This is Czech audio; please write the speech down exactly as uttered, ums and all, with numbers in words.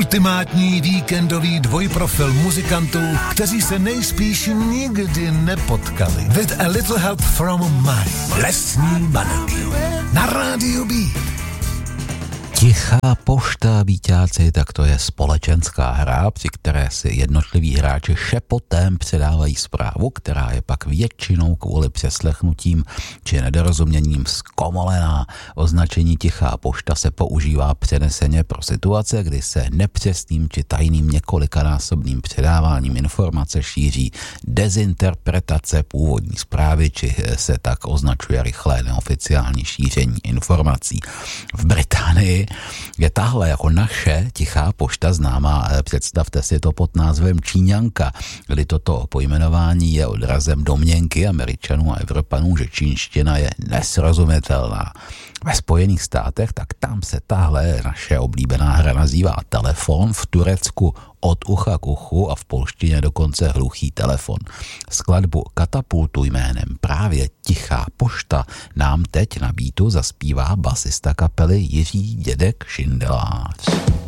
Ultimátní víkendový dvojprofil muzikantů, kteří se nejspíš nikdy nepotkali. With a little help from my lesní banky. Na rádiu B. Tichá pošta, víťáci, tak to je společenská hra, při které si jednotliví hráči šepotem předávají zprávu, která je pak většinou kvůli přeslechnutím či nedorozuměním zkomolená. Označení tichá pošta se používá přeneseně pro situace, kdy se nepřesným či tajným několikanásobným předáváním informace šíří dezinterpretace původní zprávy, či se tak označuje rychlé neoficiální šíření informací. V Británii je tahle jako naše tichá pošta známá, představte si to pod názvem Číňanka, kdy toto pojmenování je odrazem domněnky Američanů a Evropanů, že čínština je nesrozumitelná. Ve Spojených státech, tak tam se tahle naše oblíbená hra nazývá telefon, v Turecku od ucha k uchu a v polštině dokonce hluchý telefon. Skladbu Katapultu jménem právě Tichá pošta nám teď na beatu zaspívá basista kapely Jiří Dědek Šindelář.